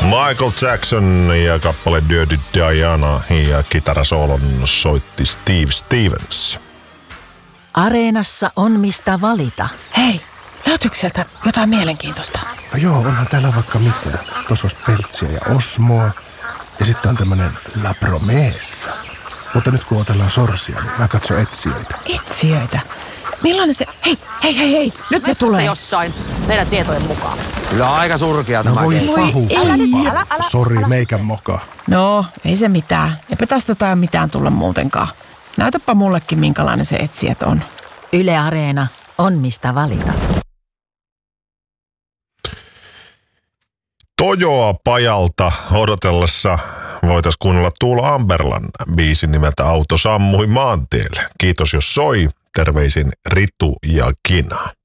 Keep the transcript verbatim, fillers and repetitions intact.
Michael Jackson ja kappale Dirty Diana ja kitarasoolon soitti Steve Stevens. Areenassa on mistä valita. Hei, löytyykö sieltä jotain mielenkiintoista? No joo, onhan täällä vaikka mitä. Tuossa olisi Peltsiä ja Osmoa. Ja sitten on tämmönen La Promessa. Mutta nyt kun otellaan sorsia, niin mä katson etsijöitä. Etsijöitä? Millainen se... Hei, hei, hei, hei! Nyt ne tulee. Jossain, meidän tietojen mukaan. Kyllä aika surkea tämä. No voi Älä, älä, älä. Sori, meikän moka. No, ei se mitään. Eipä tästä tai mitään tulla muutenkaan. Näytäpä mullekin, minkälainen se etsijät on. Yle Areena on mistä valita. Tojoa pajalta odotellessa voitaisiin kuunnella Tuula Amberlan biisin nimeltä Auto sammui maantielle. Kiitos jos soi. Terveisin Ritu ja Kina.